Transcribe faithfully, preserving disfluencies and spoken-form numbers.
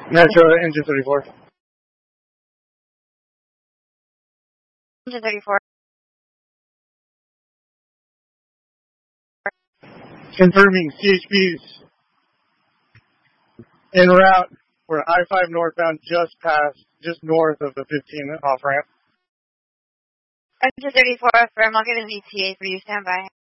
Metro, engine thirty-four. Engine thirty-four. Confirming C H Ps en route. We're I five northbound just past, just north of the fifteen off ramp. Engine thirty-four, firm, I'll get an E T A for you, stand by.